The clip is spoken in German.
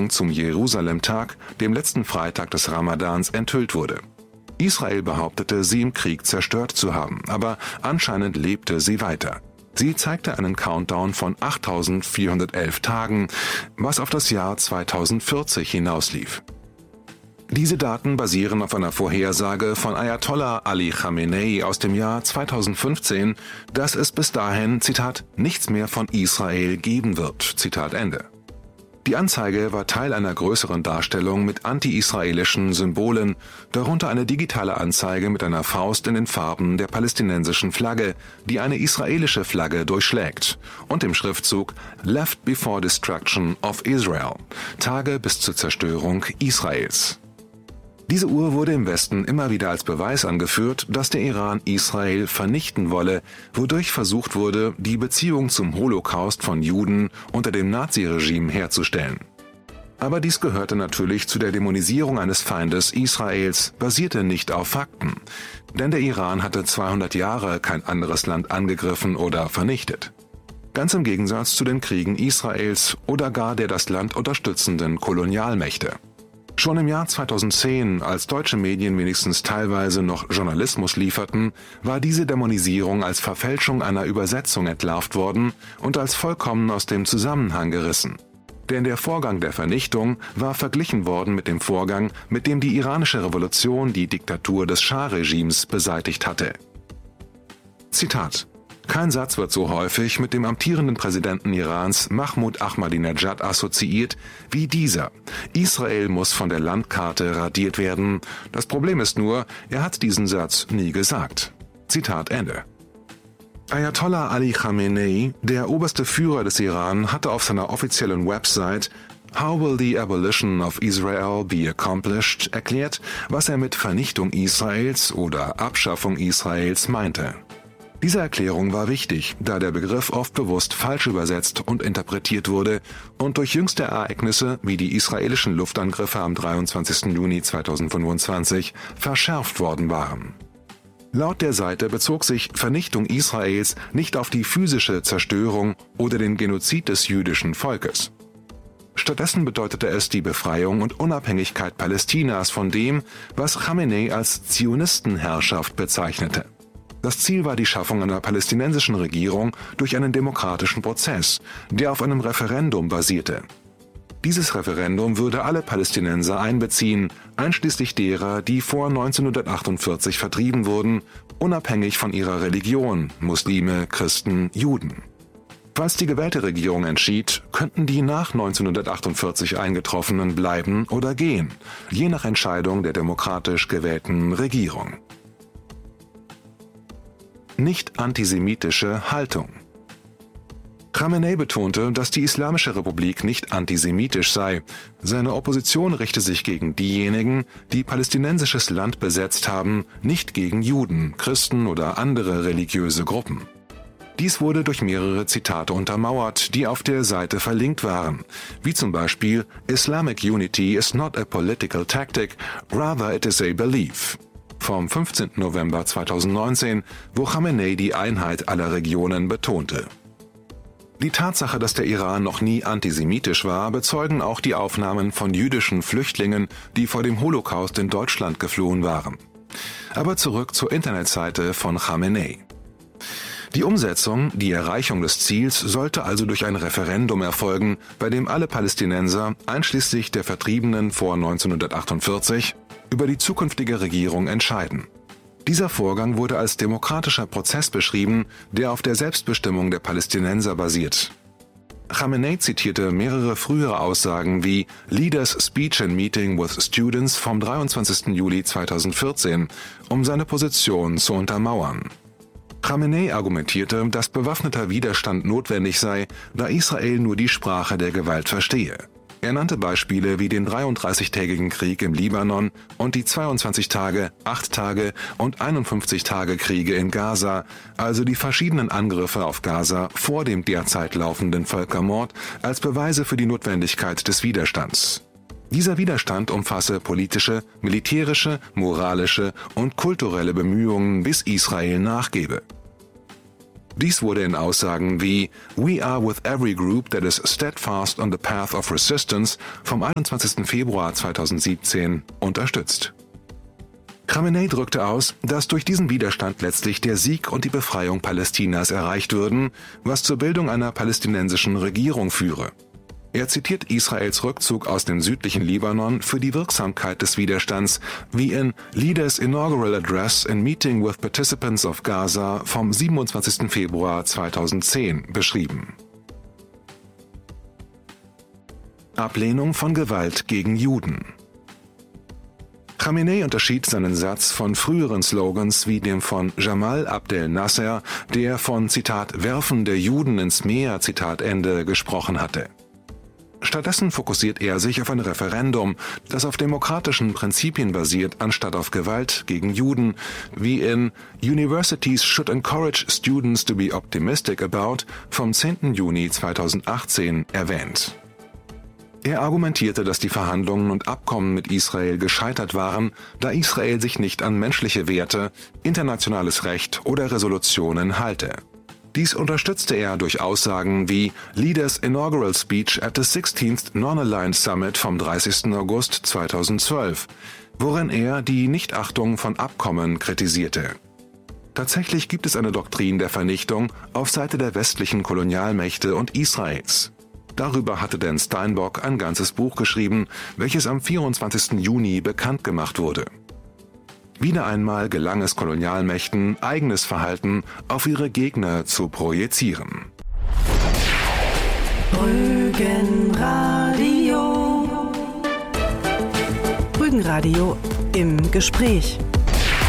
Regierung zum Jerusalem-Tag, dem letzten Freitag des Ramadans, enthüllt wurde. Israel behauptete, sie im Krieg zerstört zu haben, aber anscheinend lebte sie weiter. Sie zeigte einen Countdown von 8.411 Tagen, was auf das Jahr 2040 hinauslief. Diese Daten basieren auf einer Vorhersage von Ayatollah Ali Khamenei aus dem Jahr 2015, dass es bis dahin, Zitat, nichts mehr von Israel geben wird, Zitat Ende. Die Anzeige war Teil einer größeren Darstellung mit anti-israelischen Symbolen, darunter eine digitale Anzeige mit einer Faust in den Farben der palästinensischen Flagge, die eine israelische Flagge durchschlägt, und dem Schriftzug Left before destruction of Israel, Tage bis zur Zerstörung Israels. Diese Uhr wurde im Westen immer wieder als Beweis angeführt, dass der Iran Israel vernichten wolle, wodurch versucht wurde, die Beziehung zum Holocaust von Juden unter dem Naziregime herzustellen. Aber dies gehörte natürlich zu der Dämonisierung eines Feindes Israels, basierte nicht auf Fakten. Denn der Iran hatte 200 Jahre kein anderes Land angegriffen oder vernichtet. Ganz im Gegensatz zu den Kriegen Israels oder gar der das Land unterstützenden Kolonialmächte. Schon im Jahr 2010, als deutsche Medien wenigstens teilweise noch Journalismus lieferten, war diese Dämonisierung als Verfälschung einer Übersetzung entlarvt worden und als vollkommen aus dem Zusammenhang gerissen. Denn der Vorgang der Vernichtung war verglichen worden mit dem Vorgang, mit dem die iranische Revolution die Diktatur des Schah-Regimes beseitigt hatte. Zitat: Kein Satz wird so häufig mit dem amtierenden Präsidenten Irans Mahmoud Ahmadinejad assoziiert wie dieser. Israel muss von der Landkarte radiert werden. Das Problem ist nur, er hat diesen Satz nie gesagt. Zitat Ende. Ayatollah Ali Khamenei, der oberste Führer des Iran, hatte auf seiner offiziellen Website How will the abolition of Israel be accomplished erklärt, was er mit Vernichtung Israels oder Abschaffung Israels meinte. Diese Erklärung war wichtig, da der Begriff oft bewusst falsch übersetzt und interpretiert wurde und durch jüngste Ereignisse wie die israelischen Luftangriffe am 23. Juni 2025 verschärft worden waren. Laut der Seite bezog sich Vernichtung Israels nicht auf die physische Zerstörung oder den Genozid des jüdischen Volkes. Stattdessen bedeutete es die Befreiung und Unabhängigkeit Palästinas von dem, was Khamenei als Zionistenherrschaft bezeichnete. Das Ziel war die Schaffung einer palästinensischen Regierung durch einen demokratischen Prozess, der auf einem Referendum basierte. Dieses Referendum würde alle Palästinenser einbeziehen, einschließlich derer, die vor 1948 vertrieben wurden, unabhängig von ihrer Religion, Muslime, Christen, Juden. Falls die gewählte Regierung entschied, könnten die nach 1948 Eingetroffenen bleiben oder gehen, je nach Entscheidung der demokratisch gewählten Regierung. Nicht antisemitische Haltung. Khamenei betonte, dass die Islamische Republik nicht antisemitisch sei. Seine Opposition richte sich gegen diejenigen, die palästinensisches Land besetzt haben, nicht gegen Juden, Christen oder andere religiöse Gruppen. Dies wurde durch mehrere Zitate untermauert, die auf der Seite verlinkt waren, wie zum Beispiel Islamic unity is not a political tactic, rather it is a belief. Vom 15. November 2019, wo Khamenei die Einheit aller Regionen betonte. Die Tatsache, dass der Iran noch nie antisemitisch war, bezeugen auch die Aufnahmen von jüdischen Flüchtlingen, die vor dem Holocaust in Deutschland geflohen waren. Aber zurück zur Internetseite von Khamenei. Die Umsetzung, die Erreichung des Ziels sollte also durch ein Referendum erfolgen, bei dem alle Palästinenser, einschließlich der Vertriebenen vor 1948, über die zukünftige Regierung entscheiden. Dieser Vorgang wurde als demokratischer Prozess beschrieben, der auf der Selbstbestimmung der Palästinenser basiert. Khamenei zitierte mehrere frühere Aussagen wie Leaders' Speech and Meeting with Students vom 23. Juli 2014, um seine Position zu untermauern. Khamenei argumentierte, dass bewaffneter Widerstand notwendig sei, da Israel nur die Sprache der Gewalt verstehe. Er nannte Beispiele wie den 33-tägigen Krieg im Libanon und die 22 Tage, 8 Tage und 51 Tage Kriege in Gaza, also die verschiedenen Angriffe auf Gaza vor dem derzeit laufenden Völkermord, als Beweise für die Notwendigkeit des Widerstands. Dieser Widerstand umfasse politische, militärische, moralische und kulturelle Bemühungen, bis Israel nachgebe. Dies wurde in Aussagen wie "We are with every group that is steadfast on the path of resistance" vom 21. Februar 2017 unterstützt. Khamenei drückte aus, dass durch diesen Widerstand letztlich der Sieg und die Befreiung Palästinas erreicht würden, was zur Bildung einer palästinensischen Regierung führe. Er zitiert Israels Rückzug aus dem südlichen Libanon für die Wirksamkeit des Widerstands, wie in Leaders' Inaugural Address in Meeting with Participants of Gaza vom 27. Februar 2010 beschrieben. Ablehnung von Gewalt gegen Juden. Khamenei unterschied seinen Satz von früheren Slogans wie dem von Jamal Abdel Nasser, der von, Zitat, »Werfen der Juden ins Meer«, Zitat Ende, gesprochen hatte. Stattdessen fokussiert er sich auf ein Referendum, das auf demokratischen Prinzipien basiert, anstatt auf Gewalt gegen Juden, wie in Universities should encourage students to be optimistic about vom 10. Juni 2018 erwähnt. Er argumentierte, dass die Verhandlungen und Abkommen mit Israel gescheitert waren, da Israel sich nicht an menschliche Werte, internationales Recht oder Resolutionen halte. Dies unterstützte er durch Aussagen wie Leaders' Inaugural Speech at the 16th Non-Aligned Summit vom 30. August 2012, worin er die Nichtachtung von Abkommen kritisierte. Tatsächlich gibt es eine Doktrin der Vernichtung auf Seite der westlichen Kolonialmächte und Israels. Darüber hatte Dan Steinbock ein ganzes Buch geschrieben, welches am 24. Juni bekannt gemacht wurde. Wieder einmal gelang es Kolonialmächten, eigenes Verhalten auf ihre Gegner zu projizieren. Rügenradio im Gespräch.